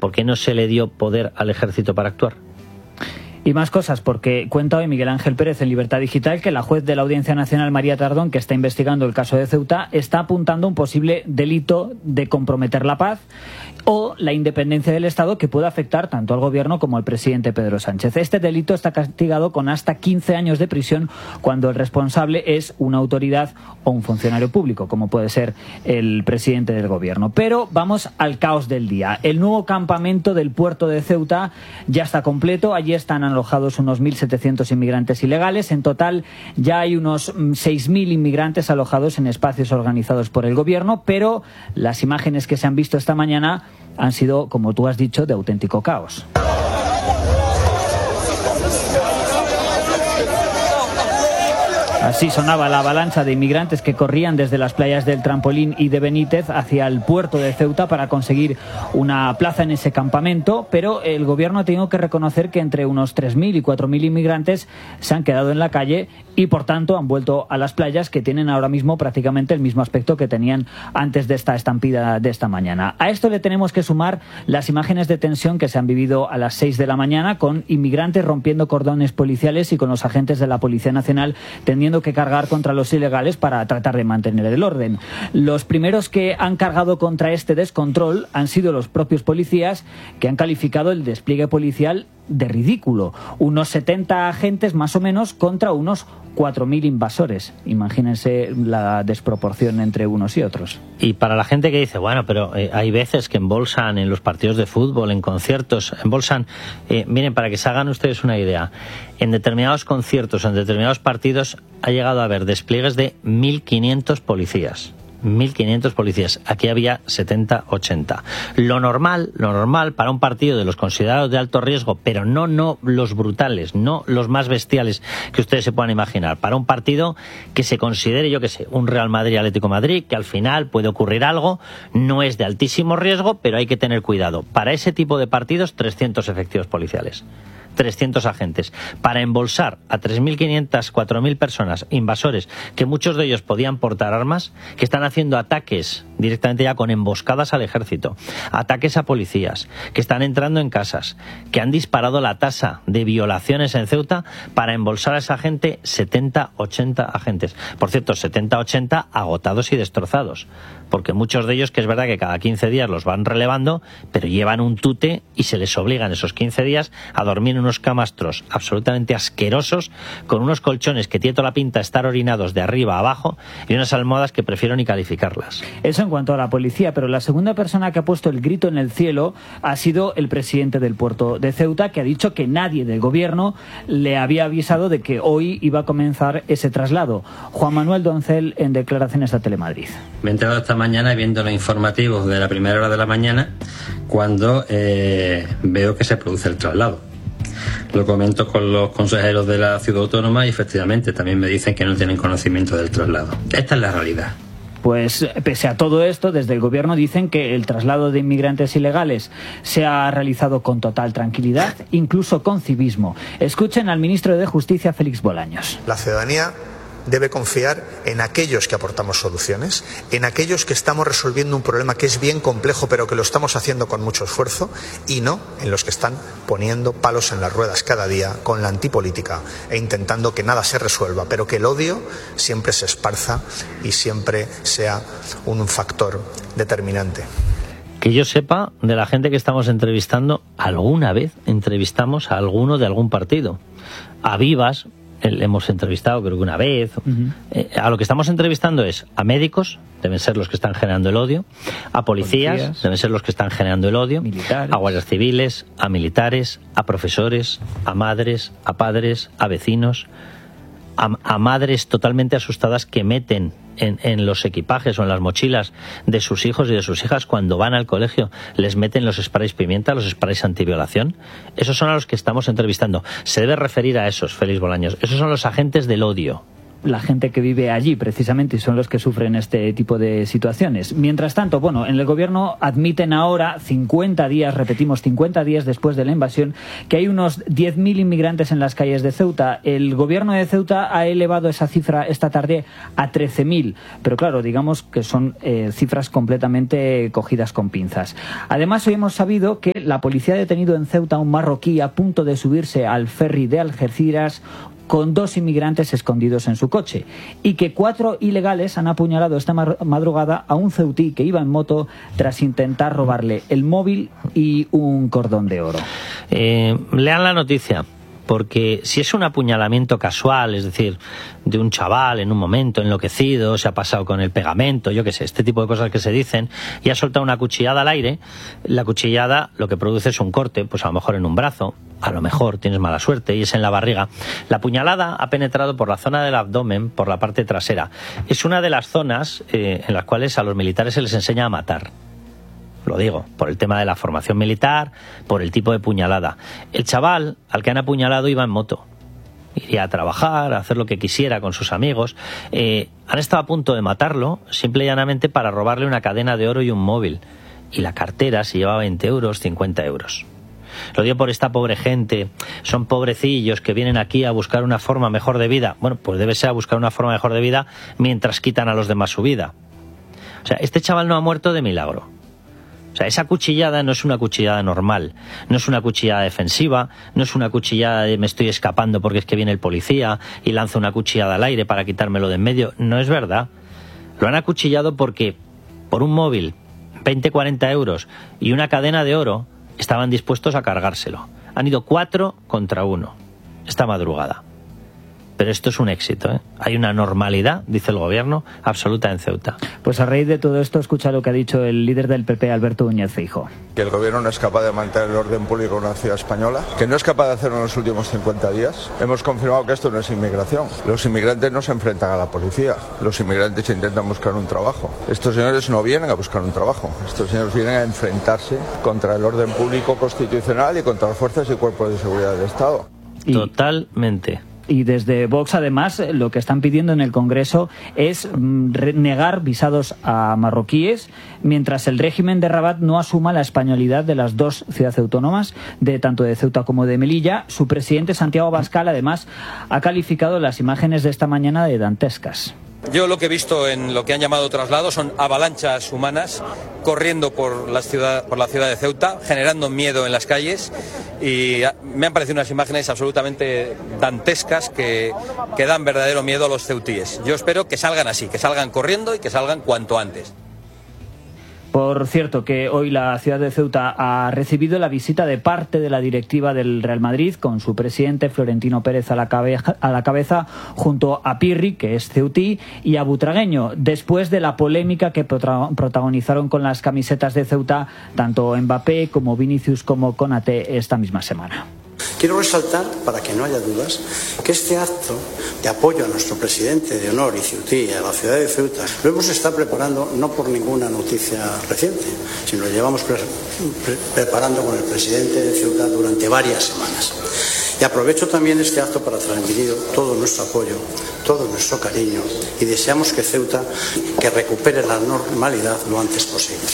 ¿por qué no se le dio poder al ejército para actuar? Y más cosas, porque cuenta hoy Miguel Ángel Pérez en Libertad Digital que la juez de la Audiencia Nacional, María Tardón, que está investigando el caso de Ceuta, está apuntando un posible delito de comprometer la paz o la independencia del Estado que puede afectar tanto al gobierno como al presidente Pedro Sánchez. Este delito está castigado con hasta 15 años de prisión cuando el responsable es una autoridad o un funcionario público, como puede ser el presidente del gobierno. Pero vamos al caos del día. El nuevo campamento del puerto de Ceuta ya está completo. Allí están alojados unos 1.700 inmigrantes ilegales. En total ya hay unos 6.000 inmigrantes alojados en espacios organizados por el gobierno, pero las imágenes que se han visto esta mañana han sido, como tú has dicho, de auténtico caos. Así sonaba la avalancha de inmigrantes que corrían desde las playas del Trampolín y de Benítez hacia el puerto de Ceuta para conseguir una plaza en ese campamento, pero el gobierno ha tenido que reconocer que entre unos 3.000 y 4.000 inmigrantes se han quedado en la calle y por tanto han vuelto a las playas, que tienen ahora mismo prácticamente el mismo aspecto que tenían antes de esta estampida de esta mañana. A esto le tenemos que sumar las imágenes de tensión que se han vivido a las 6 de la mañana, con inmigrantes rompiendo cordones policiales y con los agentes de la Policía Nacional teniendo que cargar contra los ilegales para tratar de mantener el orden. Los primeros que han cargado contra este descontrol han sido los propios policías, que han calificado el despliegue policial de ridículo. Unos 70 agentes más o menos contra unos 4.000 invasores. Imagínense la desproporción entre unos y otros. Y para la gente que dice, bueno, pero hay veces que embolsan en los partidos de fútbol, en conciertos, embolsan, miren, para que se hagan ustedes una idea, en determinados conciertos, en determinados partidos, ha llegado a haber despliegues de 1.500 policías. 1.500 policías. Aquí había 70, 80. Lo normal para un partido de los considerados de alto riesgo, pero no los brutales, no los más bestiales que ustedes se puedan imaginar. Para un partido que se considere, yo qué sé, un Real Madrid, Atlético de Madrid, que al final puede ocurrir algo, no es de altísimo riesgo, pero hay que tener cuidado. Para ese tipo de partidos, 300 efectivos policiales. 300 agentes, para embolsar a 3.500, 4.000 personas, invasores, que muchos de ellos podían portar armas, que están haciendo ataques directamente ya con emboscadas al ejército, ataques a policías, que están entrando en casas, que han disparado la tasa de violaciones en Ceuta para embolsar a esa gente, 70, 80 agentes. Por cierto, 70, 80 agotados y destrozados, porque muchos de ellos, que es verdad que cada 15 días los van relevando, pero llevan un tute y se les obligan esos 15 días a dormir en unos camastros absolutamente asquerosos, con unos colchones que tiene toda la pinta de estar orinados de arriba a abajo y unas almohadas que prefiero ni calificarlas. Eso en cuanto a la policía, pero la segunda persona que ha puesto el grito en el cielo ha sido el presidente del puerto de Ceuta, que ha dicho que nadie del gobierno le había avisado de que hoy iba a comenzar ese traslado. Juan Manuel Doncel, en declaraciones a Telemadrid. Me he enterado esta mañana viendo los informativos de la primera hora de la mañana cuando veo que se produce el traslado. Lo comento con los consejeros de la ciudad autónoma y efectivamente también me dicen que no tienen conocimiento del traslado. Esta es la realidad. Pues pese a todo esto, desde el gobierno dicen que el traslado de inmigrantes ilegales se ha realizado con total tranquilidad, incluso con civismo. Escuchen al ministro de Justicia, Félix Bolaños. La ciudadanía debe confiar en aquellos que aportamos soluciones, en aquellos que estamos resolviendo un problema que es bien complejo, pero que lo estamos haciendo con mucho esfuerzo, y no en los que están poniendo palos en las ruedas cada día con la antipolítica e intentando que nada se resuelva, pero que el odio siempre se esparza y siempre sea un factor determinante. Que yo sepa, de la gente que estamos entrevistando, alguna vez entrevistamos a alguno de algún partido. A Vivas hemos entrevistado creo que una vez. A lo que estamos entrevistando es a médicos, deben ser los que están generando el odio, a policías, deben ser los que están generando el odio, militares, a guardias civiles, a militares, a profesores, a madres, a padres, a vecinos, a madres totalmente asustadas que meten en los equipajes o en las mochilas de sus hijos y de sus hijas cuando van al colegio, les meten los sprays pimienta, los sprays antiviolación. Esos son a los que estamos entrevistando. Se debe referir a esos, Félix Bolaños. Esos son los agentes del odio. la gente que vive allí precisamente y son los que sufren este tipo de situaciones. Mientras tanto, bueno, en el gobierno admiten ahora 50 días, repetimos, 50 días después de la invasión, que hay unos 10.000 inmigrantes en las calles de Ceuta. El gobierno de Ceuta ha elevado esa cifra esta tarde a 13.000, pero claro, digamos que son cifras completamente cogidas con pinzas. Además, hoy hemos sabido que la policía ha detenido en Ceuta a un marroquí a punto de subirse al ferry de Algeciras con 2 inmigrantes escondidos en su coche, y que 4 ilegales han apuñalado esta madrugada a un ceutí que iba en moto tras intentar robarle el móvil y un cordón de oro. Lean la noticia, porque si es un apuñalamiento casual, es decir, de un chaval en un momento enloquecido, se ha pasado con el pegamento, yo qué sé, este tipo de cosas que se dicen, y ha soltado una cuchillada al aire, la cuchillada lo que produce es un corte, pues a lo mejor en un brazo, a lo mejor tienes mala suerte y es en la barriga. La puñalada ha penetrado por la zona del abdomen, por la parte trasera. Es una de las zonas en las cuales a los militares se les enseña a matar. Lo digo, por el tema de la formación militar, por el tipo de puñalada. El chaval al que han apuñalado iba en moto. Iría a trabajar, a hacer lo que quisiera con sus amigos. Han estado a punto de matarlo, simple y llanamente para robarle una cadena de oro y un móvil. Y la cartera se llevaba 20 euros, 50 euros. Lo digo por esta pobre gente, son pobrecillos que vienen aquí a buscar una forma mejor de vida. Bueno, pues debe ser a buscar una forma mejor de vida mientras quitan a los demás su vida. O sea, este chaval no ha muerto de milagro. O sea, esa cuchillada no es una cuchillada normal, no es una cuchillada defensiva, no es una cuchillada de me estoy escapando porque es que viene el policía y lanza una cuchillada al aire para quitármelo de en medio. No es verdad. Lo han acuchillado porque por un móvil, 20, 40 euros y una cadena de oro estaban dispuestos a cargárselo. Han ido 4 contra 1 esta madrugada. Pero esto es un éxito, ¿eh? Hay una normalidad, dice el gobierno, absoluta en Ceuta. Pues a raíz de todo esto, escucha lo que ha dicho el líder del PP, Alberto Núñez Feijóo. Que el gobierno no es capaz de mantener el orden público en una ciudad española, que no es capaz de hacerlo en los últimos 50 días. Hemos confirmado que esto no es inmigración. Los inmigrantes no se enfrentan a la policía. Los inmigrantes intentan buscar un trabajo. Estos señores no vienen a buscar un trabajo. Estos señores vienen a enfrentarse contra el orden público constitucional y contra las fuerzas y cuerpos de seguridad del Estado. Totalmente. Y desde Vox, además, lo que están pidiendo en el Congreso es negar visados a marroquíes, mientras el régimen de Rabat no asuma la españolidad de las 2 ciudades autónomas, de tanto de Ceuta como de Melilla. Su presidente, Santiago Abascal, además, ha calificado las imágenes de esta mañana de dantescas. Yo lo que he visto en lo que han llamado traslados son avalanchas humanas corriendo por la ciudad de Ceuta, generando miedo en las calles, y me han parecido unas imágenes absolutamente dantescas que dan verdadero miedo a los ceutíes. Yo espero que salgan así, que salgan corriendo y que salgan cuanto antes. Por cierto, que hoy la ciudad de Ceuta ha recibido la visita de parte de la directiva del Real Madrid, con su presidente Florentino Pérez a la cabeza, junto a Pirri, que es ceutí, y a Butragueño, después de la polémica que protagonizaron con las camisetas de Ceuta tanto Mbappé como Vinicius como Konaté esta misma semana. Quiero resaltar, para que no haya dudas, que este acto de apoyo a nuestro presidente de honor y ceutí a la ciudad de Ceuta lo hemos estado preparando no por ninguna noticia reciente, sino lo llevamos preparando con el presidente de Ceuta durante varias semanas. Y aprovecho también este acto para transmitir todo nuestro apoyo, todo nuestro cariño, y deseamos que Ceuta que recupere la normalidad lo antes posible.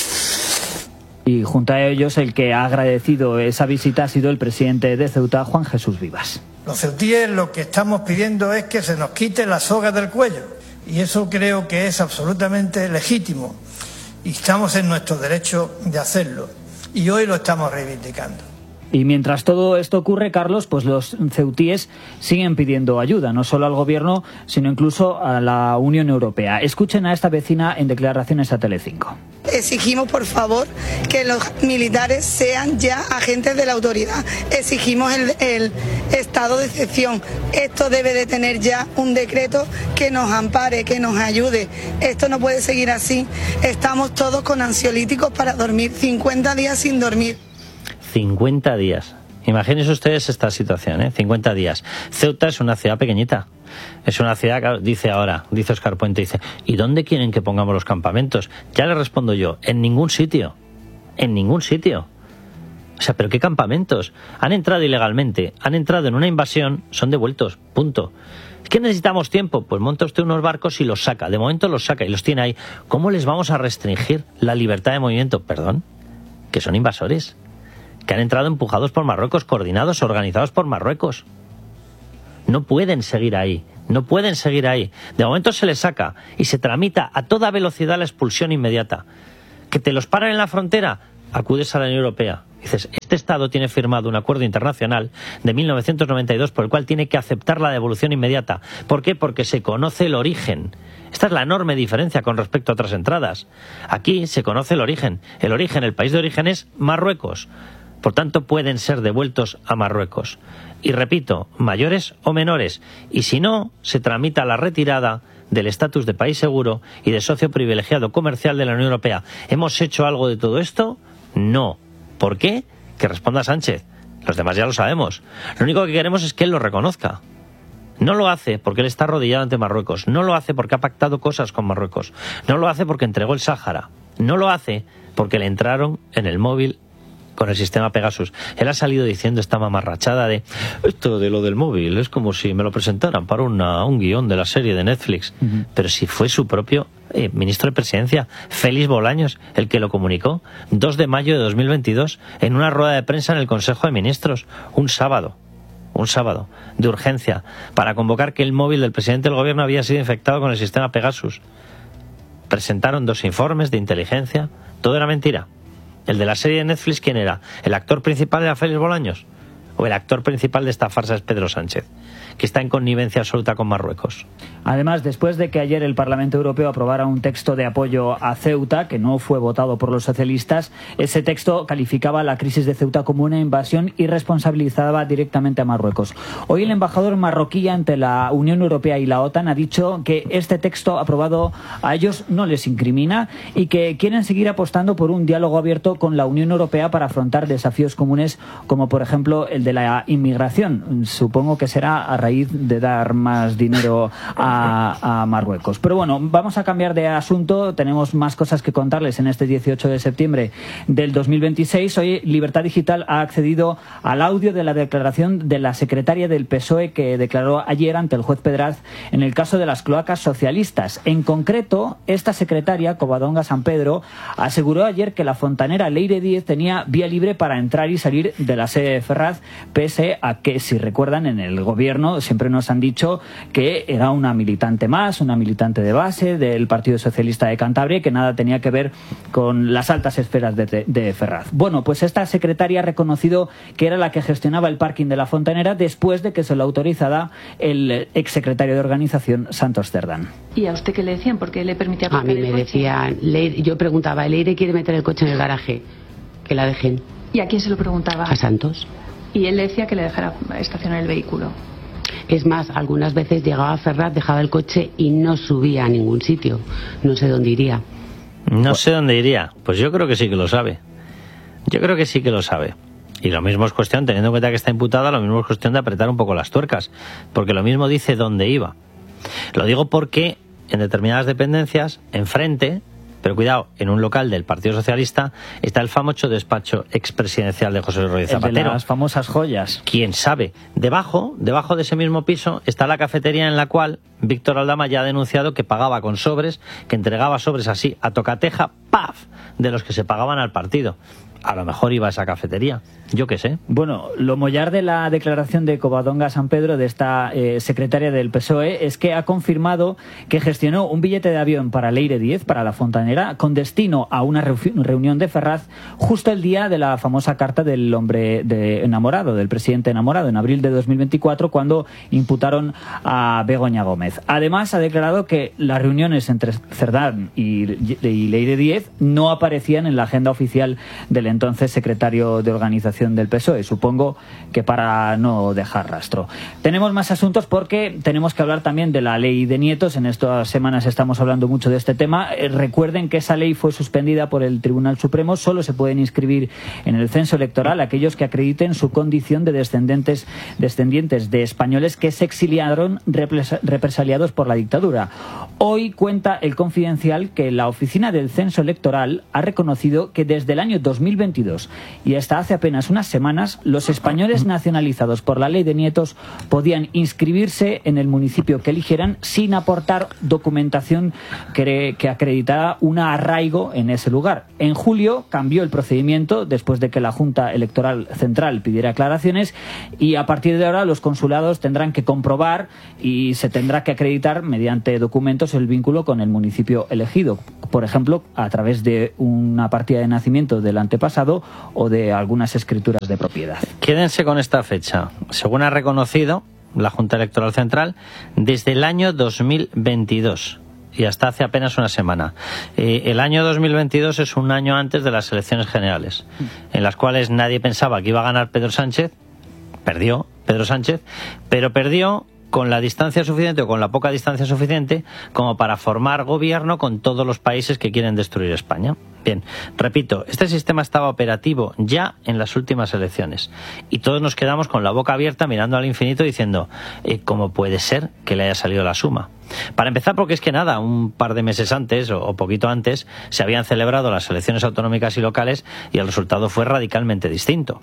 Y junto a ellos, el que ha agradecido esa visita ha sido el presidente de Ceuta, Juan Jesús Vivas. Los ceutíes lo que estamos pidiendo es que se nos quite la soga del cuello, y eso creo que es absolutamente legítimo, y estamos en nuestro derecho de hacerlo, y hoy lo estamos reivindicando. Y mientras todo esto ocurre, Carlos, pues los ceutíes siguen pidiendo ayuda, no solo al gobierno, sino incluso a la Unión Europea. Escuchen a esta vecina en declaraciones a Telecinco. Exigimos, por favor, que los militares sean ya agentes de la autoridad. Exigimos el estado de excepción. Esto debe de tener ya un decreto que nos ampare, que nos ayude. Esto no puede seguir así. Estamos todos con ansiolíticos para dormir, 50 días sin dormir. 50 días. Imagínense ustedes esta situación, ¿eh? 50 días. Ceuta es una ciudad pequeñita. Es una ciudad, dice Óscar Puente, dice, ¿y dónde quieren que pongamos los campamentos? Ya le respondo yo, en ningún sitio. En ningún sitio. O sea, ¿pero qué campamentos? Han entrado ilegalmente, han entrado en una invasión, son devueltos, punto. ¿Qué necesitamos tiempo? Pues monta usted unos barcos y los saca. De momento los saca y los tiene ahí. ¿Cómo les vamos a restringir la libertad de movimiento? Perdón, que son invasores, que han entrado empujados por Marruecos, coordinados, organizados por Marruecos. No pueden seguir ahí. No pueden seguir ahí. De momento se les saca y se tramita a toda velocidad la expulsión inmediata. ¿Que te los paran en la frontera? Acudes a la Unión Europea. Dices, este Estado tiene firmado un acuerdo internacional de 1992 por el cual tiene que aceptar la devolución inmediata. ¿Por qué? Porque se conoce el origen. Esta es la enorme diferencia con respecto a otras entradas. Aquí se conoce el origen. El país de origen es Marruecos. Por tanto, pueden ser devueltos a Marruecos. Y repito, mayores o menores. Y si no, se tramita la retirada del estatus de país seguro y de socio privilegiado comercial de la Unión Europea. ¿Hemos hecho algo de todo esto? No. ¿Por qué? Que responda Sánchez. Los demás ya lo sabemos. Lo único que queremos es que él lo reconozca. No lo hace porque él está arrodillado ante Marruecos. No lo hace porque ha pactado cosas con Marruecos. No lo hace porque entregó el Sáhara. No lo hace porque le entraron en el móvil con el sistema Pegasus. Él ha salido diciendo esta mamarrachada de esto de lo del móvil es como si me lo presentaran para un guión de la serie de Netflix. Pero si fue su propio ministro de Presidencia, Félix Bolaños, el que lo comunicó 2 de mayo de 2022 en una rueda de prensa en el Consejo de Ministros, un sábado de urgencia, para convocar que el móvil del presidente del gobierno había sido infectado con el sistema Pegasus. Presentaron 2 informes de inteligencia, todo era mentira. El de la serie de Netflix, ¿quién era? ¿El actor principal era Félix Bolaños? ¿O el actor principal de esta farsa es Pedro Sánchez, que está en connivencia absoluta con Marruecos? Además, después de que ayer el Parlamento Europeo aprobara un texto de apoyo a Ceuta, que no fue votado por los socialistas, ese texto calificaba la crisis de Ceuta como una invasión y responsabilizaba directamente a Marruecos. Hoy el embajador marroquí ante la Unión Europea y la OTAN ha dicho que este texto aprobado a ellos no les incrimina y que quieren seguir apostando por un diálogo abierto con la Unión Europea para afrontar desafíos comunes como, por ejemplo, el de la inmigración. Supongo que será a raíz de dar más dinero a Marruecos. Pero bueno, vamos a cambiar de asunto. Tenemos más cosas que contarles en este 18 de septiembre del 2026. Hoy Libertad Digital ha accedido al audio de la declaración de la secretaria del PSOE que declaró ayer ante el juez Pedraz en el caso de las cloacas socialistas. En concreto, esta secretaria, Covadonga San Pedro, aseguró ayer que la fontanera Leire Díez tenía vía libre para entrar y salir de la sede de Ferraz, pese a que, si recuerdan, en el gobierno siempre nos han dicho que era una militante más, una militante de base del Partido Socialista de Cantabria y que nada tenía que ver con las altas esferas de Ferraz. Bueno, pues esta secretaria ha reconocido que era la que gestionaba el parking de la fontanera después de que se lo autorizara el exsecretario de organización, Santos Cerdán. ¿Y a usted qué le decían? ¿Por qué le permitía aparcar el coche? A mí me decían, yo preguntaba, Leire quiere meter el coche en el garaje, que la dejen. ¿Y a quién se lo preguntaba? A Santos. Y él le decía que le dejara estacionar el vehículo. Es más, algunas veces llegaba a Ferraz, dejaba el coche y no subía a ningún sitio. No sé dónde iría. No sé dónde iría. Pues yo creo que sí que lo sabe. Yo creo que sí que lo sabe. Y lo mismo es cuestión, teniendo en cuenta que está imputada, lo mismo es cuestión de apretar un poco las tuercas. Porque lo mismo dice dónde iba. Lo digo porque en determinadas dependencias, enfrente, pero cuidado, en un local del Partido Socialista está el famoso despacho expresidencial de José Luis Rodríguez Zapatero. El de las famosas joyas. ¿Quién sabe? Debajo de ese mismo piso está la cafetería en la cual Víctor Aldama ya ha denunciado que pagaba con sobres, que entregaba sobres así a tocateja, ¡paf!, de los que se pagaban al partido. A lo mejor iba a esa cafetería, yo qué sé. Bueno, lo mollar de la declaración de Covadonga San Pedro, de esta secretaria del PSOE, es que ha confirmado que gestionó un billete de avión para Leire Díez, para la fontanera, con destino a una reunión de Ferraz, justo el día de la famosa carta del hombre enamorado, del presidente enamorado, en abril de 2024, cuando imputaron a Begoña Gómez. Además, ha declarado que las reuniones entre Cerdán y Leire Díez no aparecían en la agenda oficial del entonces secretario de organización del PSOE, supongo que para no dejar rastro. Tenemos más asuntos porque tenemos que hablar también de la ley de nietos. En estas semanas estamos hablando mucho de este tema. Recuerden que esa ley fue suspendida por el Tribunal Supremo. Solo se pueden inscribir en el censo electoral aquellos que acrediten su condición de descendientes de españoles que se exiliaron represaliados por la dictadura. Hoy cuenta El Confidencial que la oficina del censo electoral ha reconocido que desde el año 2021 2022 y hasta hace apenas unas semanas, los españoles nacionalizados por la ley de nietos podían inscribirse en el municipio que eligieran sin aportar documentación que acreditara un arraigo en ese lugar. En julio cambió el procedimiento después de que la Junta Electoral Central pidiera aclaraciones y a partir de ahora los consulados tendrán que comprobar y se tendrá que acreditar mediante documentos el vínculo con el municipio elegido, por ejemplo, a través de una partida de nacimiento del antepasado o de algunas escrituras de propiedad. Quédense con esta fecha. Según ha reconocido la Junta Electoral Central, desde el año 2022 y hasta hace apenas una semana. El año 2022 es un año antes de las elecciones generales, en las cuales nadie pensaba que iba a ganar Pedro Sánchez. Perdió Pedro Sánchez, pero perdió con la distancia suficiente o con la poca distancia suficiente como para formar gobierno con todos los países que quieren destruir España. Bien, repito, este sistema estaba operativo ya en las últimas elecciones y todos nos quedamos con la boca abierta mirando al infinito diciendo ¿cómo puede ser que le haya salido la suma? Para empezar, porque es que nada, un par de meses antes o poquito antes se habían celebrado las elecciones autonómicas y locales y el resultado fue radicalmente distinto.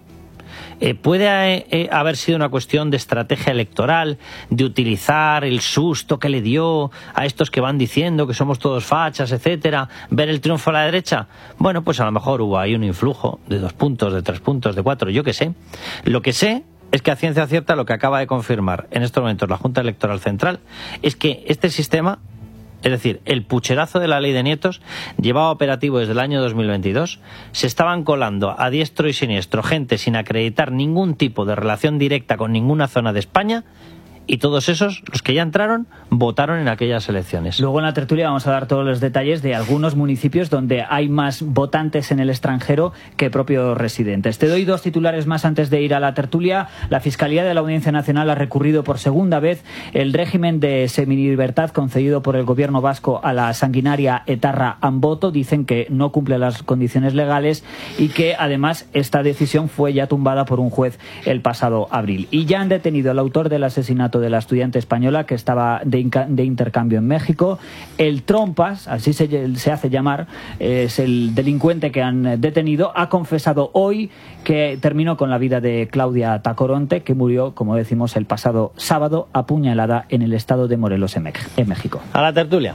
¿Puede haber sido una cuestión de estrategia electoral, de utilizar el susto que le dio a estos que van diciendo que somos todos fachas, etcétera, ver el triunfo a la derecha? Bueno, pues a lo mejor hubo ahí un influjo de 2 puntos, de 3 puntos, de 4, yo qué sé. Lo que sé es que a ciencia cierta lo que acaba de confirmar en estos momentos la Junta Electoral Central es que este sistema, es decir, el pucherazo de la ley de nietos, llevaba operativo desde el año 2022, se estaban colando a diestro y siniestro gente sin acreditar ningún tipo de relación directa con ninguna zona de España, y todos esos, los que ya entraron, votaron en aquellas elecciones. Luego en la tertulia vamos a dar todos los detalles de algunos municipios donde hay más votantes en el extranjero que propios residentes. Te doy 2 titulares más antes de ir a la tertulia. La Fiscalía de la Audiencia Nacional ha recurrido por segunda vez el régimen de semilibertad concedido por el gobierno vasco a la sanguinaria etarra Amboto. Dicen que no cumple las condiciones legales y que además esta decisión fue ya tumbada por un juez el pasado abril. Y ya han detenido al autor del asesinato de la estudiante española que estaba de intercambio en México. El Trompas, así se hace llamar, es el delincuente que han detenido. Ha confesado hoy que terminó con la vida de Claudia Tacoronte, que murió, como decimos, el pasado sábado apuñalada en el estado de Morelos, en México. A la tertulia.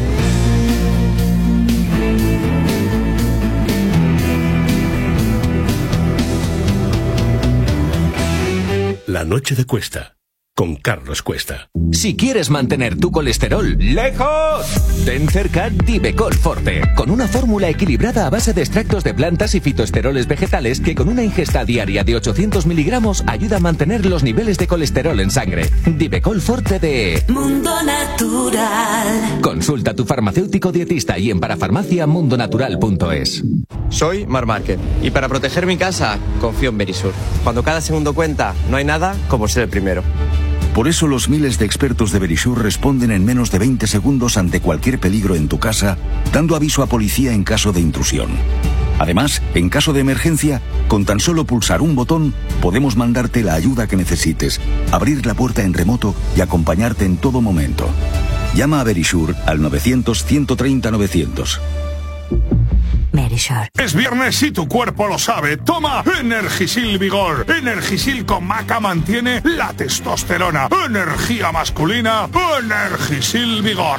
La noche de Cuesta, con Carlos Cuesta. Si quieres mantener tu colesterol lejos, ten cerca Divecol Forte, con una fórmula equilibrada a base de extractos de plantas y fitoesteroles vegetales que con una ingesta diaria de 800 miligramos ayuda a mantener los niveles de colesterol en sangre. Divecol Forte de Mundo Natural. Consulta a tu farmacéutico dietista y en parafarmaciamundonatural.es. Soy Mar Márquez y para proteger mi casa confío en Verisur. Cuando cada segundo cuenta, no hay nada como ser el primero. Por eso los miles de expertos de Verisur responden en menos de 20 segundos ante cualquier peligro en tu casa, dando aviso a policía en caso de intrusión. Además, en caso de emergencia, con tan solo pulsar un botón, podemos mandarte la ayuda que necesites, abrir la puerta en remoto y acompañarte en todo momento. Llama a Verisur al 900-130-900. Verisur. Es viernes y tu cuerpo lo sabe. Toma Energisil Vigor. Energisil con maca mantiene la testosterona. Energía masculina. Energisil Vigor.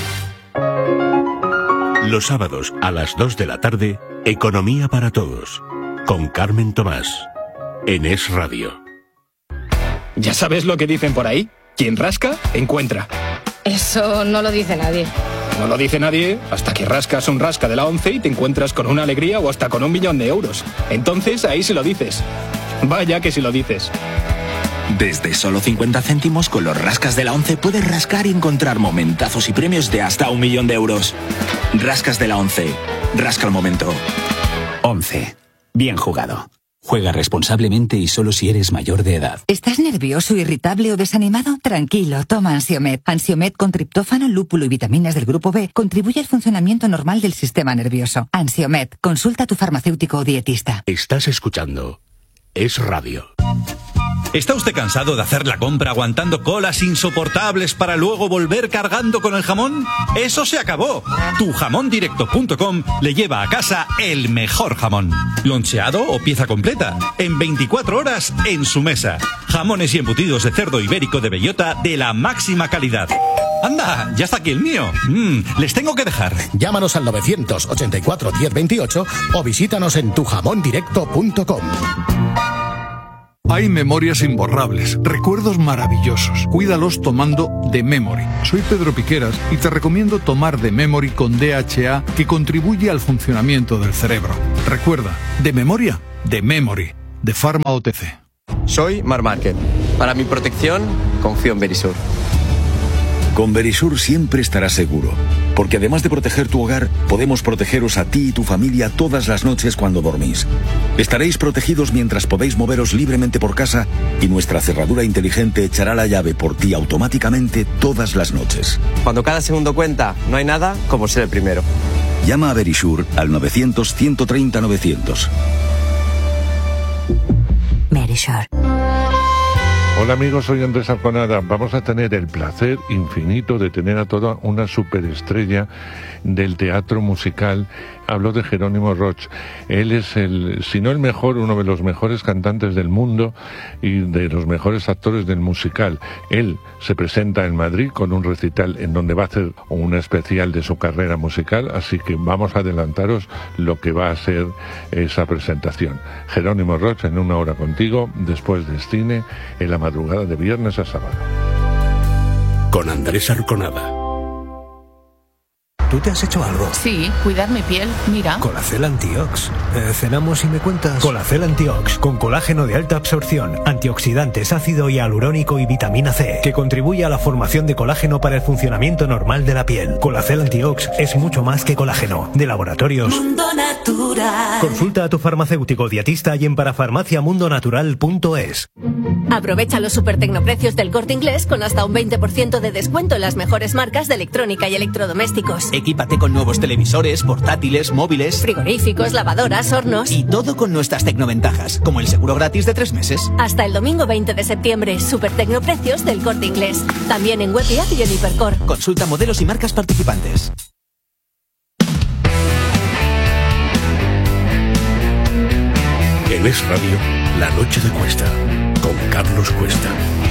Los sábados a las 2 de la tarde, Economía para Todos, con Carmen Tomás, en Es Radio. ¿Ya sabes lo que dicen por ahí? Quien rasca, encuentra. Eso no lo dice nadie. No lo dice nadie hasta que rascas un rasca de la 11 y te encuentras con una alegría o hasta con 1 millón de euros. Entonces ahí se lo dices. Vaya que si lo dices. Desde solo 50 céntimos con los rascas de la 11 puedes rascar y encontrar momentazos y premios de hasta 1 millón de euros. Rascas de la 11. Rasca el momento. 11. Bien jugado. Juega responsablemente y solo si eres mayor de edad. ¿Estás nervioso, irritable o desanimado? Tranquilo, toma Ansiomed. Ansiomed con triptófano, lúpulo y vitaminas del grupo B contribuye al funcionamiento normal del sistema nervioso. Ansiomed, consulta a tu farmacéutico o dietista. Estás escuchando Es Radio. ¿Está usted cansado de hacer la compra aguantando colas insoportables para luego volver cargando con el jamón? ¡Eso se acabó! Tujamondirecto.com le lleva a casa el mejor jamón. Loncheado o pieza completa. En 24 horas en su mesa. Jamones y embutidos de cerdo ibérico de bellota de la máxima calidad. ¡Anda! ¡Ya está aquí el mío! Les tengo que dejar. Llámanos al 984 1028 o visítanos en tujamondirecto.com. Hay memorias imborrables, recuerdos maravillosos. Cuídalos tomando The Memory. Soy Pedro Piqueras y te recomiendo tomar The Memory con DHA, que contribuye al funcionamiento del cerebro. Recuerda, de memoria, The Memory, de Pharma OTC. Soy Marc Márquez. Para mi protección, confío en Verisur. Con Verisur siempre estarás seguro, porque además de proteger tu hogar, podemos protegeros a ti y tu familia todas las noches cuando dormís. Estaréis protegidos mientras podéis moveros libremente por casa y nuestra cerradura inteligente echará la llave por ti automáticamente todas las noches. Cuando cada segundo cuenta, no hay nada como ser el primero. Llama a Verisur al 900-130-900. Verisur. Hola amigos, soy Andrés Arconada. Vamos a tener el placer infinito de tener a toda una superestrella del teatro musical. Hablo de Jerónimo Roch. Él es si no el mejor, uno de los mejores cantantes del mundo y de los mejores actores del musical. Él se presenta en Madrid con un recital en donde va a hacer un especial de su carrera musical, así que vamos a adelantaros lo que va a ser esa presentación. Jerónimo Roch en Una Hora Contigo, después del cine, en la madrugada de viernes a sábado. Con Andrés Arconada. ¿Tú te has hecho algo? Sí, cuidar mi piel, mira. Colacel Antiox. Cenamos y me cuentas. Colacel Antiox, con colágeno de alta absorción, antioxidantes, ácido hialurónico y vitamina C, que contribuye a la formación de colágeno para el funcionamiento normal de la piel. Colacel Antiox es mucho más que colágeno. De Laboratorios Mundo Natural. Consulta a tu farmacéutico dietista y en parafarmaciamundonatural.es. Aprovecha los supertecnoprecios del Corte Inglés con hasta un 20% de descuento en las mejores marcas de electrónica y electrodomésticos. Equípate con nuevos televisores, portátiles, móviles, frigoríficos, lavadoras, hornos. Y todo con nuestras tecnoventajas, como el seguro gratis de 3 meses. Hasta el domingo 20 de septiembre, supertecnoprecios del Corte Inglés. También en web y app y en Hipercor. Consulta modelos y marcas participantes. En Es Radio, La Noche de Cuesta, con Carlos Cuesta.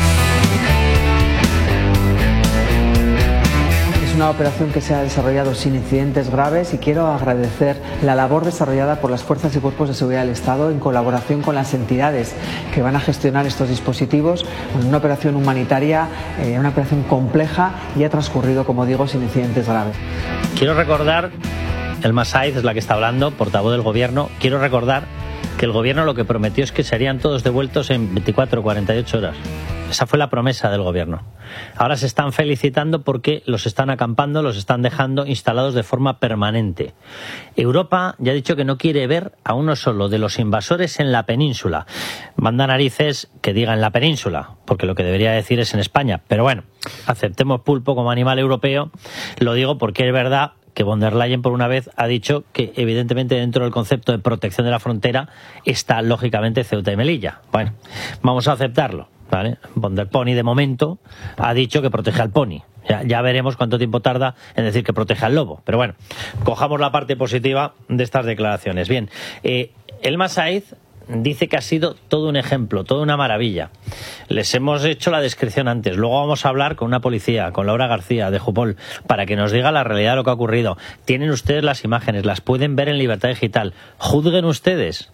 Es una operación que se ha desarrollado sin incidentes graves y quiero agradecer la labor desarrollada por las fuerzas y cuerpos de seguridad del Estado en colaboración con las entidades que van a gestionar estos dispositivos. Una operación humanitaria, una operación compleja y ha transcurrido, como digo, sin incidentes graves. Quiero recordar, Elma Saiz es la que está hablando, portavoz del Gobierno, quiero recordar que el Gobierno lo que prometió es que serían todos devueltos en 24 o 48 horas. Esa fue la promesa del Gobierno. Ahora se están felicitando porque los están acampando, los están dejando instalados de forma permanente. Europa ya ha dicho que no quiere ver a uno solo de los invasores en la península. Manda narices que diga en la península, porque lo que debería decir es en España. Pero bueno, aceptemos pulpo como animal europeo. Lo digo porque es verdad que von der Leyen por una vez ha dicho que evidentemente dentro del concepto de protección de la frontera está lógicamente Ceuta y Melilla. Bueno, vamos a aceptarlo, ¿vale? Von der Pony de momento ha dicho que protege al pony. Ya veremos cuánto tiempo tarda en decir que protege al lobo. Pero bueno, cojamos la parte positiva de estas declaraciones. Bien, Elma Saiz dice que ha sido todo un ejemplo, toda una maravilla. Les hemos hecho la descripción antes. Luego vamos a hablar con una policía, con Laura García de Jupol, para que nos diga la realidad de lo que ha ocurrido. Tienen ustedes las imágenes, las pueden ver en Libertad Digital. Juzguen ustedes.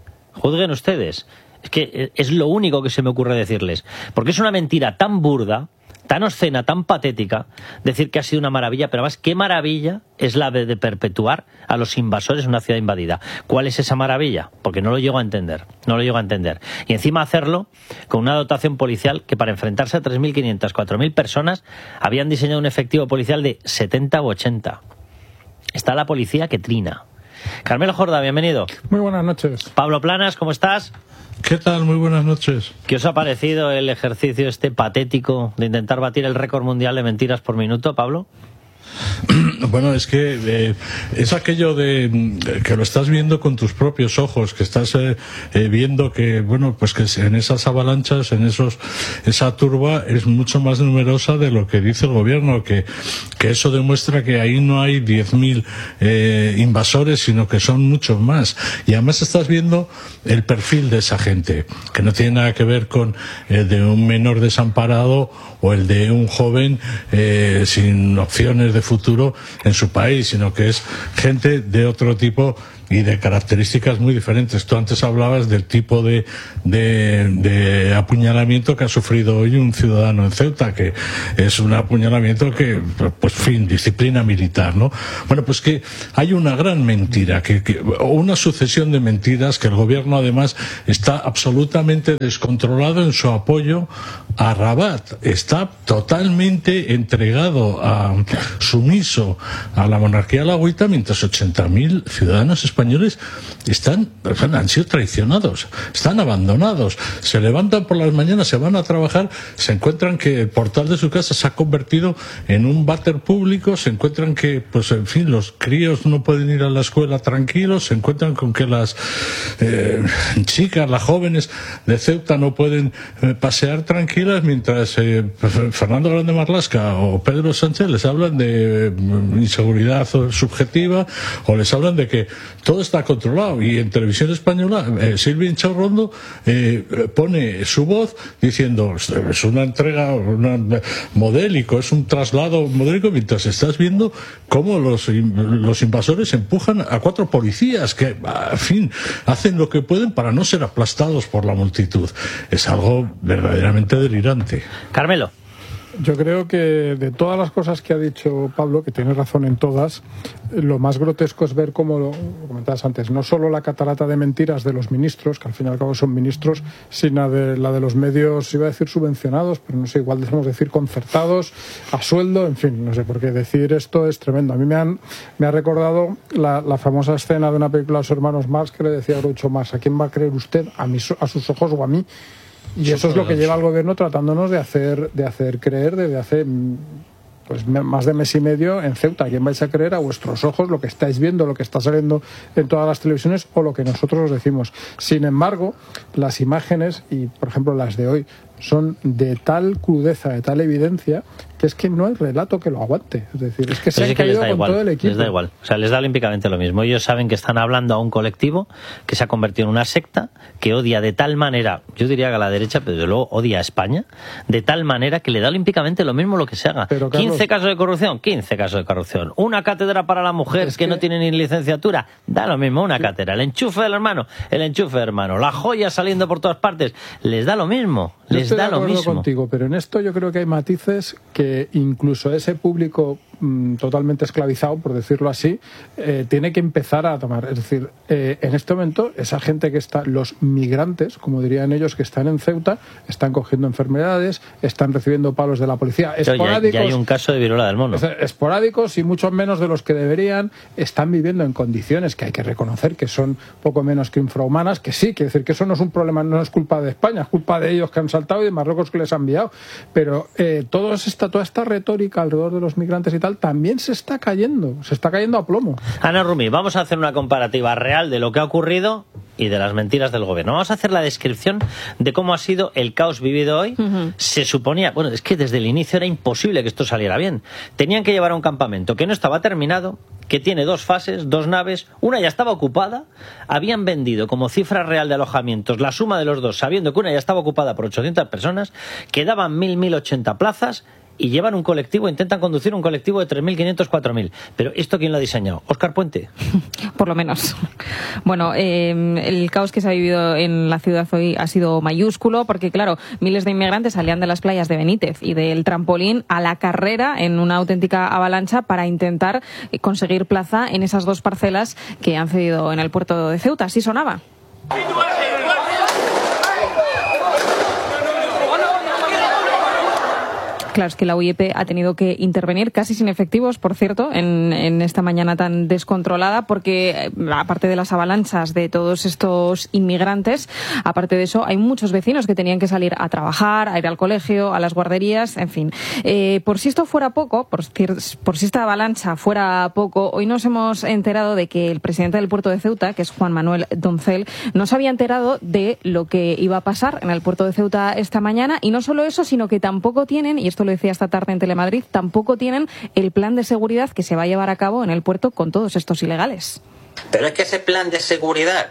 Es que es lo único que se me ocurre decirles. Porque es una mentira tan burda, tan obscena, tan patética, decir que ha sido una maravilla, pero además, ¿qué maravilla es la de perpetuar a los invasores en una ciudad invadida? ¿Cuál es esa maravilla? Porque no lo llego a entender, Y encima hacerlo con una dotación policial que para enfrentarse a 3.500, 4.000 personas habían diseñado un efectivo policial de 70 u 80. Está la policía que trina. Carmelo Jorda, bienvenido. Muy buenas noches. Pablo Planas, ¿cómo estás? ¿Qué tal? Muy buenas noches. ¿Qué os ha parecido el ejercicio este patético de intentar batir el récord mundial de mentiras por minuto, Pablo? Bueno, es que es aquello de que lo estás viendo con tus propios ojos, que estás viendo que, bueno, pues que en esas avalanchas, esa turba es mucho más numerosa de lo que dice el gobierno, que eso demuestra que ahí no hay 10.000 invasores, sino que son muchos más. Y además estás viendo el perfil de esa gente, que no tiene nada que ver con el de un menor desamparado o el de un joven sin opciones de futuro en su país, sino que es gente de otro tipo y de características muy diferentes. Tú antes hablabas del tipo de apuñalamiento que ha sufrido hoy un ciudadano en Ceuta, que es un apuñalamiento que, pues, disciplina militar, ¿no? Bueno, pues que hay una gran mentira, o una sucesión de mentiras, que el gobierno además está absolutamente descontrolado en su apoyo a Rabat. Está totalmente entregado, sumiso a la monarquía alauita, mientras 80.000 ciudadanos españoles han sido traicionados, están abandonados, se levantan por las mañanas, se van a trabajar, se encuentran que el portal de su casa se ha convertido en un váter público, se encuentran que, pues en fin, los críos no pueden ir a la escuela tranquilos, se encuentran con que las chicas, las jóvenes de Ceuta no pueden pasear tranquilas, mientras Fernando Grande Marlaska o Pedro Sánchez les hablan de inseguridad subjetiva, o les hablan de que todo está controlado. Y en Televisión Española Silvia Inchaurrondo pone su voz diciendo es una entrega modélico, es un traslado modélico, mientras estás viendo cómo los invasores empujan a 4 policías que, en fin, hacen lo que pueden para no ser aplastados por la multitud. Es algo verdaderamente delirante. Carmelo. Yo creo que de todas las cosas que ha dicho Pablo, que tiene razón en todas, lo más grotesco es ver, como lo comentabas antes, no solo la catarata de mentiras de los ministros, que al fin y al cabo son ministros, sino la de los medios, iba a decir subvencionados, pero no sé, igual debemos decir concertados, a sueldo, en fin, no sé, porque decir esto es tremendo. A mí me ha recordado la famosa escena de una película de los hermanos Marx, que le decía a Groucho Marx: ¿a quién va a creer usted? ¿A sus ojos o a mí? Y eso es lo que lleva al gobierno tratándonos de hacer creer desde hace pues más de mes y medio en Ceuta. ¿A quién vais a creer? A vuestros ojos, lo que estáis viendo, lo que está saliendo en todas las televisiones o lo que nosotros os decimos. Sin embargo, las imágenes, y por ejemplo las de hoy, son de tal crudeza, de tal evidencia, que es que no hay relato que lo aguante. Es decir, es que se han caído con todo el equipo. Les da igual, o sea, les da olímpicamente lo mismo. Ellos saben que están hablando a un colectivo que se ha convertido en una secta, que odia de tal manera, yo diría que a la derecha, pero desde luego odia a España, de tal manera que le da olímpicamente lo mismo lo que se haga. Pero, Carlos, 15 casos de corrupción, 15 casos de corrupción. Una cátedra para la mujer que no tiene ni licenciatura, da lo mismo, una cátedra. El enchufe del hermano, la joya saliendo por todas partes, les da lo mismo. Les da lo mismo. Estoy de acuerdo contigo, pero en esto yo creo que hay matices que incluso ese público totalmente esclavizado, por decirlo así, tiene que empezar a tomar. Es decir, en este momento, esa gente que está, los migrantes, como dirían ellos, que están en Ceuta, están cogiendo enfermedades, están recibiendo palos de la policía esporádicos. Ya hay un caso de viruela del mono. Esporádicos y muchos menos de los que deberían. Están viviendo en condiciones que hay que reconocer que son poco menos que infrahumanas, que sí, quiere decir que eso no es un problema, no es culpa de España, es culpa de ellos que han saltado y de Marruecos que les han enviado. Pero toda esta retórica alrededor de los migrantes y tal también se está cayendo a plomo. Ana Rumi, vamos a hacer una comparativa real de lo que ha ocurrido y de las mentiras del gobierno. Vamos a hacer la descripción de cómo ha sido el caos vivido hoy. Se suponía, bueno, es que desde el inicio era imposible que esto saliera bien. Tenían que llevar a un campamento que no estaba terminado, que tiene 2 fases, 2 naves, una ya estaba ocupada, habían vendido como cifra real de alojamientos la suma de los dos, sabiendo que una ya estaba ocupada por 800 personas, quedaban 1.080 plazas, y llevan un colectivo, intentan conducir un colectivo de 3.500, 4.000. Pero ¿esto quién lo ha diseñado? ¿Óscar Puente? Por lo menos. Bueno, el caos que se ha vivido en la ciudad hoy ha sido mayúsculo, porque claro, miles de inmigrantes salían de las playas de Benítez y del Trampolín a la carrera en una auténtica avalancha para intentar conseguir plaza en esas 2 parcelas que han cedido en el puerto de Ceuta. Así sonaba. Claro, es que la UIP ha tenido que intervenir casi sin efectivos, por cierto, en esta mañana tan descontrolada, porque aparte de las avalanchas de todos estos inmigrantes, aparte de eso, hay muchos vecinos que tenían que salir a trabajar, a ir al colegio, a las guarderías, en fin. Por si esto fuera poco, por si esta avalancha fuera poco, hoy nos hemos enterado de que el presidente del puerto de Ceuta, que es Juan Manuel Doncel, no se había enterado de lo que iba a pasar en el puerto de Ceuta esta mañana, y no solo eso, sino que tampoco tienen, y esto lo decía esta tarde en Telemadrid, tampoco tienen el plan de seguridad que se va a llevar a cabo en el puerto con todos estos ilegales. Pero es que ese plan de seguridad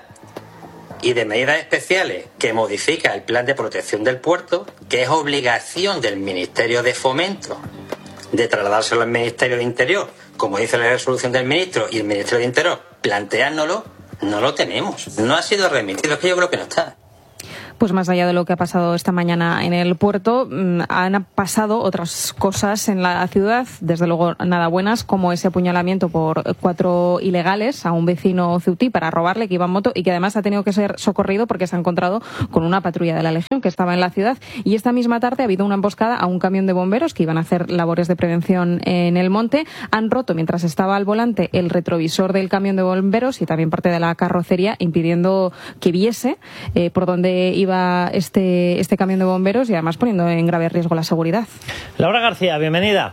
y de medidas especiales que modifica el plan de protección del puerto, que es obligación del Ministerio de Fomento de trasladárselo al Ministerio de Interior, como dice la resolución del ministro, y el Ministerio de Interior planteárnoslo, no lo tenemos. No ha sido remitido, es que yo creo que no está. Pues más allá de lo que ha pasado esta mañana en el puerto, han pasado otras cosas en la ciudad, desde luego nada buenas, como ese apuñalamiento por 4 ilegales a un vecino ceutí para robarle, que iba en moto y que además ha tenido que ser socorrido porque se ha encontrado con una patrulla de la Legión que estaba en la ciudad. Y esta misma tarde ha habido una emboscada a un camión de bomberos que iban a hacer labores de prevención en el monte. Han roto, mientras estaba al volante, el retrovisor del camión de bomberos y también parte de la carrocería, impidiendo que viese por dónde iba este camión de bomberos y además poniendo en grave riesgo la seguridad. Laura García, bienvenida.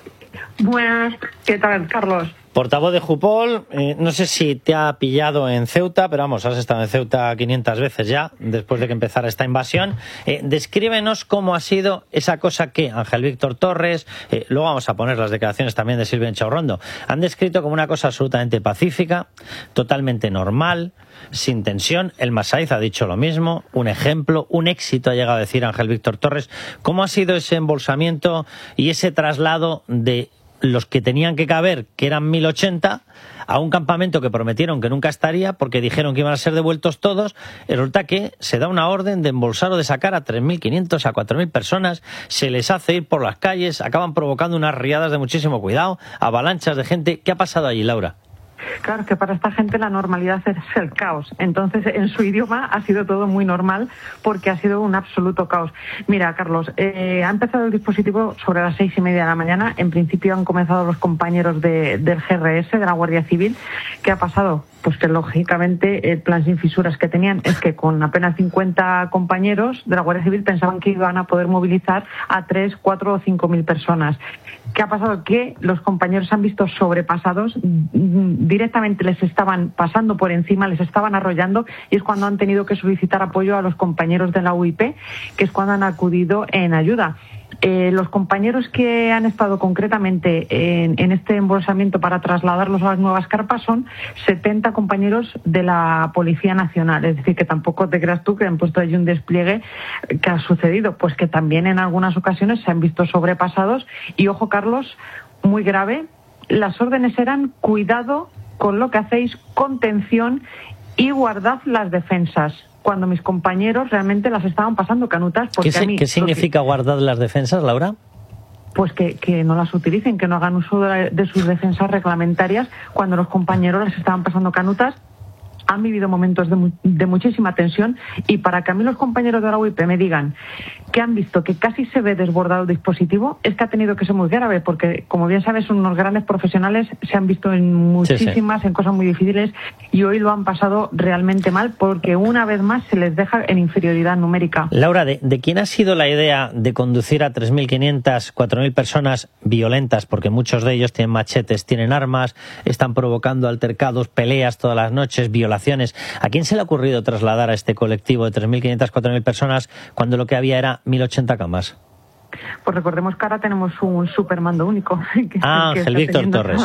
Buenas, ¿qué tal, Carlos? Portavoz de Jupol, no sé si te ha pillado en Ceuta, pero vamos, has estado en Ceuta 500 veces ya, después de que empezara esta invasión. Descríbenos cómo ha sido esa cosa que Ángel Víctor Torres, luego vamos a poner las declaraciones también de Silvia Enchaurrondo, han descrito como una cosa absolutamente pacífica, totalmente normal, sin tensión. El Masaiz ha dicho lo mismo, un ejemplo, un éxito ha llegado a decir Ángel Víctor Torres. ¿Cómo ha sido ese embolsamiento y ese traslado de los que tenían que caber, que eran 1080, a un campamento que prometieron que nunca estaría porque dijeron que iban a ser devueltos todos? Resulta que se da una orden de embolsar o de sacar a 3.500, a 4.000 personas, se les hace ir por las calles, acaban provocando unas riadas de muchísimo cuidado, avalanchas de gente. ¿Qué ha pasado allí, Laura? Claro, que para esta gente la normalidad es el caos. Entonces, en su idioma ha sido todo muy normal porque ha sido un absoluto caos. Mira, Carlos, ha empezado el dispositivo sobre las 6:30 de la mañana. En principio han comenzado los compañeros del GRS, de la Guardia Civil. ¿Qué ha pasado? Pues que lógicamente el plan sin fisuras que tenían es que con apenas 50 compañeros de la Guardia Civil pensaban que iban a poder movilizar a 3, 4 o 5.000 personas. ¿Qué ha pasado? Que los compañeros se han visto sobrepasados, directamente les estaban pasando por encima, les estaban arrollando, y es cuando han tenido que solicitar apoyo a los compañeros de la UIP, que es cuando han acudido en ayuda. Los compañeros que han estado concretamente en este embolsamiento para trasladarlos a las nuevas carpas son 70 compañeros de la Policía Nacional. Es decir, que tampoco te creas tú que han puesto allí un despliegue. ¿Qué ha sucedido? Pues que también en algunas ocasiones se han visto sobrepasados. Y ojo, Carlos, muy grave, las órdenes eran cuidado con lo que hacéis, contención y guardad las defensas, cuando mis compañeros realmente las estaban pasando canutas. Porque ¿Qué significa guardar las defensas, Laura? Pues que no las utilicen, que no hagan uso de sus defensas reglamentarias cuando los compañeros las estaban pasando canutas. Han vivido momentos de muchísima tensión, y para que a mí los compañeros de la UIP me digan que han visto que casi se ve desbordado el dispositivo, es que ha tenido que ser muy grave, porque como bien sabes son unos grandes profesionales, se han visto en muchísimas, en cosas muy difíciles, y hoy lo han pasado realmente mal porque una vez más se les deja en inferioridad numérica. Laura, ¿de quién ha sido la idea de conducir a 3.500, 4.000 personas violentas? Porque muchos de ellos tienen machetes, tienen armas, están provocando altercados, peleas todas las noches, violaciones. ¿A quién se le ha ocurrido trasladar a este colectivo de 3.500, 4.000 personas cuando lo que había era 1.080 camas? Pues recordemos que ahora tenemos un supermando único. Ángel Víctor Torres.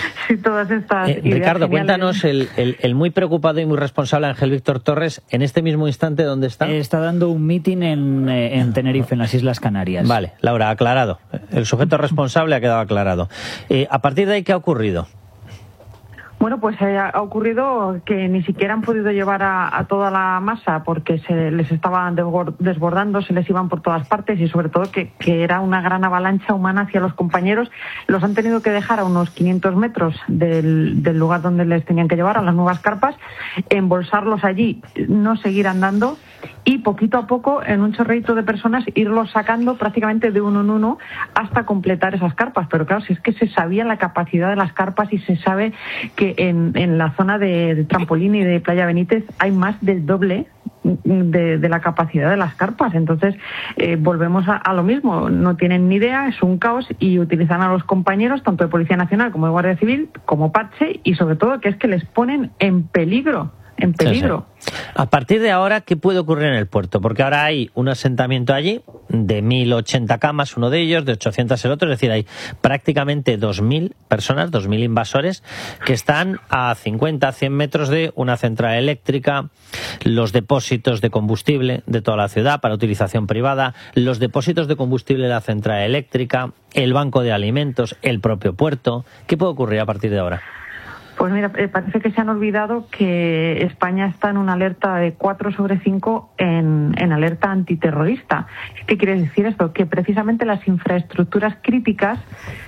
Todas estas Ricardo, cuéntanos, el muy preocupado y muy responsable Ángel Víctor Torres, en este mismo instante, ¿dónde está? Está dando un mitin en Tenerife, en las Islas Canarias. Vale, Laura, aclarado. El sujeto responsable ha quedado aclarado. A partir de ahí, ¿qué ha ocurrido? Bueno, pues ha ocurrido que ni siquiera han podido llevar a toda la masa porque se les estaban desbordando, se les iban por todas partes y sobre todo que era una gran avalancha humana hacia los compañeros. Los han tenido que dejar a unos 500 metros del lugar donde les tenían que llevar, a las nuevas carpas, embolsarlos allí, no seguir andando y poquito a poco, en un chorreito de personas, irlos sacando prácticamente de uno en uno hasta completar esas carpas. Pero claro, si es que se sabía la capacidad de las carpas y se sabe que en la zona de Trampolín y de Playa Benítez hay más del doble de la capacidad de las carpas. Entonces volvemos a lo mismo, no tienen ni idea, es un caos y utilizan a los compañeros tanto de Policía Nacional como de Guardia Civil como parche y sobre todo que es que les ponen en peligro. Sí. A partir de ahora, ¿qué puede ocurrir en el puerto? Porque ahora hay un asentamiento allí de 1.080 camas, uno de ellos, de 800 el otro, es decir, hay prácticamente 2.000 personas, 2.000 invasores que están a 50, 100 metros de una central eléctrica, los depósitos de combustible de toda la ciudad para utilización privada, los depósitos de combustible de la central eléctrica, el banco de alimentos, el propio puerto. ¿Qué puede ocurrir a partir de ahora? Pues mira, parece que se han olvidado que España está en una alerta de 4/5 en alerta antiterrorista. ¿Qué quiere decir esto? Que precisamente las infraestructuras críticas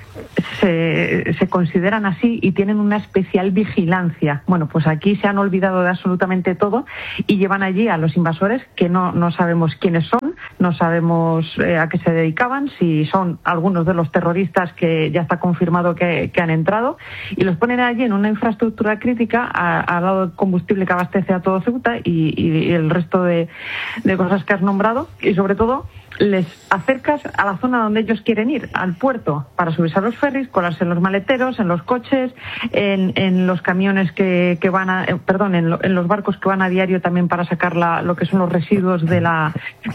se consideran así y tienen una especial vigilancia. Bueno, pues aquí se han olvidado de absolutamente todo y llevan allí a los invasores que no sabemos quiénes son, no sabemos a qué se dedicaban, si son algunos de los terroristas que ya está confirmado que han entrado, y los ponen allí en una infraestructura crítica al lado del combustible que abastece a todo Ceuta y el resto de cosas que has nombrado, y sobre todo les acercas a la zona donde ellos quieren ir, al puerto, para subirse a los ferries, colarse en los maleteros, en los coches, en los camiones que van en los barcos que van a diario también para sacar lo que son los residuos de la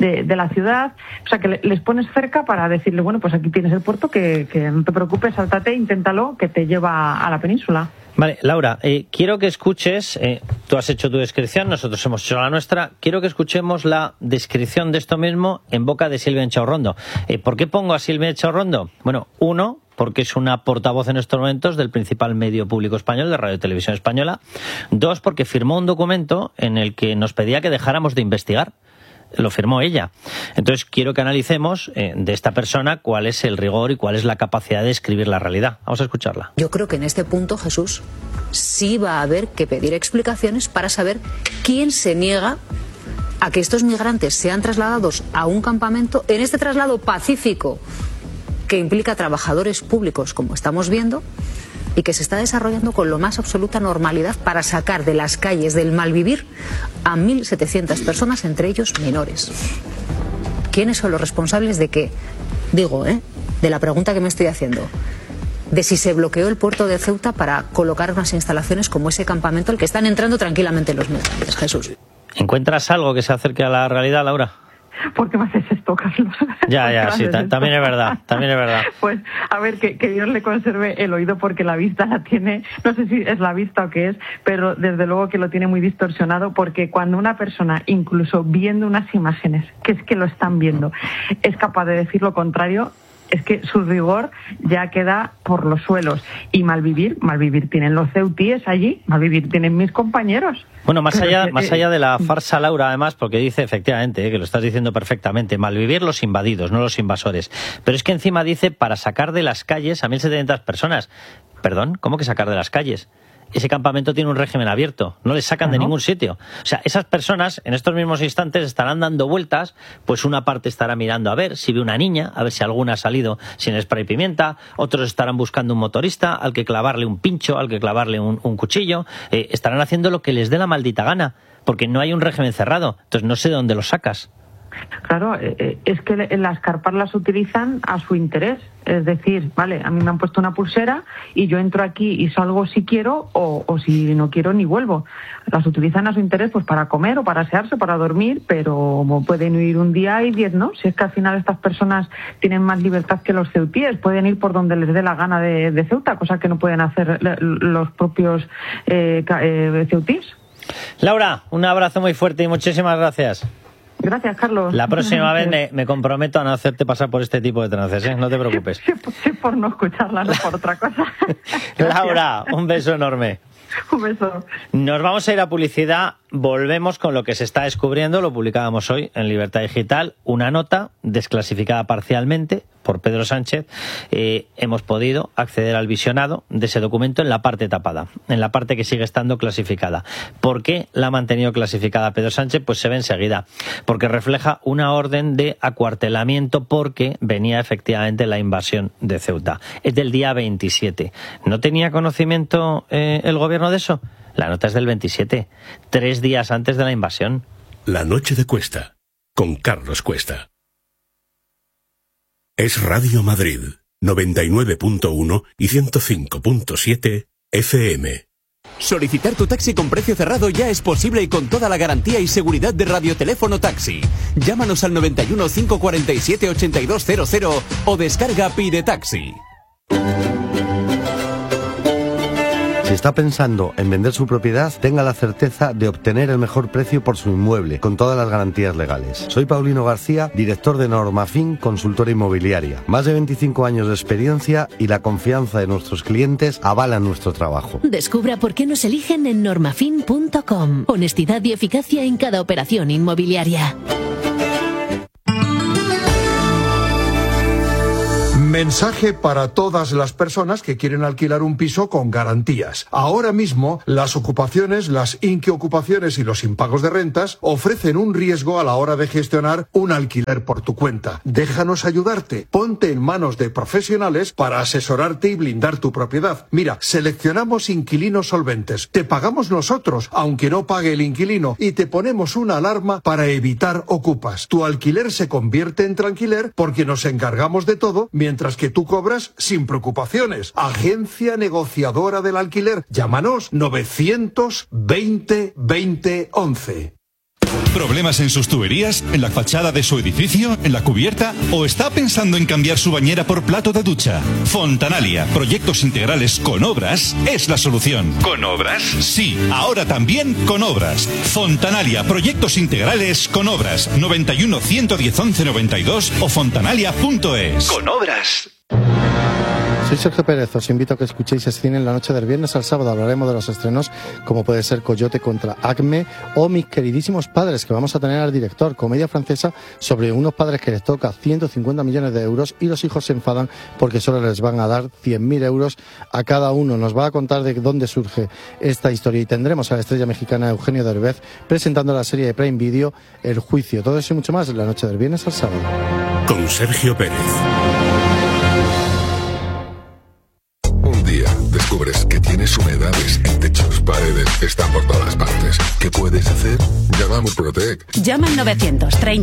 ciudad. O sea, que les pones cerca para decirle, bueno, pues aquí tienes el puerto, que no te preocupes, sáltate, inténtalo, que te lleva a la península. Vale, Laura, quiero que escuches, tú has hecho tu descripción, nosotros hemos hecho la nuestra, quiero que escuchemos la descripción de esto mismo en boca de Silvia Enchaurrondo. ¿Por qué pongo a Silvia Enchaurrondo? Bueno, uno, porque es una portavoz en estos momentos del principal medio público español, de Radio y Televisión Española. Dos, porque firmó un documento en el que nos pedía que dejáramos de investigar. Lo firmó ella. Entonces quiero que analicemos de esta persona cuál es el rigor y cuál es la capacidad de describir la realidad. Vamos a escucharla. Yo creo que en este punto, Jesús, sí va a haber que pedir explicaciones para saber quién se niega a que estos migrantes sean trasladados a un campamento en este traslado pacífico que implica trabajadores públicos, como estamos viendo, y que se está desarrollando con lo más absoluta normalidad para sacar de las calles del malvivir a 1.700 personas, entre ellos menores. ¿Quiénes son los responsables de qué? Digo, de la pregunta que me estoy haciendo. De si se bloqueó el puerto de Ceuta para colocar unas instalaciones como ese campamento al que están entrando tranquilamente los migrantes. Jesús. ¿Encuentras algo que se acerque a la realidad, Laura? ¿Por qué me haces esto, Carlos? Ya, sí, también es verdad. Pues, a ver, que Dios le conserve el oído porque la vista la tiene, no sé si es la vista o qué es, pero desde luego que lo tiene muy distorsionado, porque cuando una persona, incluso viendo unas imágenes, que es que lo están viendo, es capaz de decir lo contrario, es que su rigor ya queda por los suelos. Y malvivir tienen los ceutíes allí, malvivir tienen mis compañeros. Bueno, más allá de la farsa, Laura, además, porque dice efectivamente, que lo estás diciendo perfectamente, malvivir los invadidos, no los invasores. Pero es que encima dice para sacar de las calles a 1.700 personas. Perdón, ¿cómo que sacar de las calles? Ese campamento tiene un régimen abierto, no les sacan de ningún sitio. O sea, esas personas en estos mismos instantes estarán dando vueltas, pues una parte estará mirando a ver si ve una niña, a ver si alguna ha salido sin spray y pimienta, otros estarán buscando un motorista al que clavarle un pincho, al que clavarle un cuchillo, estarán haciendo lo que les dé la maldita gana, porque no hay un régimen cerrado, entonces no sé de dónde lo sacas. Claro, es que las carpas las utilizan a su interés. Es decir, vale, a mí me han puesto una pulsera y yo entro aquí y salgo si quiero o si no quiero ni vuelvo. Las utilizan a su interés pues para comer o para asearse, para dormir, pero pueden ir un día y 10 no. Si es que al final estas personas tienen más libertad que los ceutíes, pueden ir por donde les dé la gana de Ceuta, cosa que no pueden hacer los propios ceutíes. Laura, un abrazo muy fuerte y muchísimas gracias. Gracias, Carlos. La próxima vez me comprometo a no hacerte pasar por este tipo de trances, no te preocupes. Sí, por no escucharla, no por otra cosa. Laura, un beso enorme. Un beso. Nos vamos a ir a publicidad. Volvemos con lo que se está descubriendo. Lo publicábamos hoy en Libertad Digital. Una nota desclasificada parcialmente por Pedro Sánchez. Hemos podido acceder al visionado de ese documento en la parte tapada, en la parte que sigue estando clasificada. ¿Por qué la ha mantenido clasificada Pedro Sánchez? Pues se ve enseguida. Porque refleja una orden de acuartelamiento porque venía efectivamente la invasión de Ceuta. Es del día 27. ¿No tenía conocimiento el gobierno de eso? La nota es del 27, 3 días antes de la invasión. La noche de Cuesta, con Carlos Cuesta. Es Radio Madrid, 99.1 y 105.7 FM. Solicitar tu taxi con precio cerrado ya es posible y con toda la garantía y seguridad de Radioteléfono Taxi. Llámanos al 91 547 8200 o descarga Pide Taxi. Si está pensando en vender su propiedad, tenga la certeza de obtener el mejor precio por su inmueble, con todas las garantías legales. Soy Paulino García, director de Normafin, consultora inmobiliaria. Más de 25 años de experiencia y la confianza de nuestros clientes avalan nuestro trabajo. Descubra por qué nos eligen en normafin.com. Honestidad y eficacia en cada operación inmobiliaria. Mensaje para todas las personas que quieren alquilar un piso con garantías. Ahora mismo, las ocupaciones, las inquiocupaciones y los impagos de rentas ofrecen un riesgo a la hora de gestionar un alquiler por tu cuenta. Déjanos ayudarte. Ponte en manos de profesionales para asesorarte y blindar tu propiedad. Mira, seleccionamos inquilinos solventes. Te pagamos nosotros, aunque no pague el inquilino, y te ponemos una alarma para evitar ocupas. Tu alquiler se convierte en tranquiler porque nos encargamos de todo mientras que tú cobras sin preocupaciones. Agencia negociadora del alquiler. Llámanos 920 20 11. ¿Problemas en sus tuberías? ¿En la fachada de su edificio? ¿En la cubierta? ¿O está pensando en cambiar su bañera por plato de ducha? Fontanalia, proyectos integrales con obras, es la solución. ¿Con obras? Sí, ahora también con obras. Fontanalia, proyectos integrales con obras. 91 110 11 92 o fontanalia.es. Con obras. Soy Sergio Pérez, os invito a que escuchéis Cine en la noche del viernes al sábado. Hablaremos de los estrenos como puede ser Coyote contra Acme o Mis queridísimos padres, que vamos a tener al director, comedia francesa sobre unos padres que les toca 150 millones de euros y los hijos se enfadan porque solo les van a dar 100.000 euros a cada uno. Nos va a contar de dónde surge esta historia y tendremos a la estrella mexicana Eugenio Derbez presentando la serie de Prime Video El Juicio. Todo eso y mucho más en la noche del viernes al sábado. Con Sergio Pérez. Descubres que tienes humedades en techos, paredes, están por todas partes. ¿Qué puedes hacer? Llama a Murprotec. Llama al 930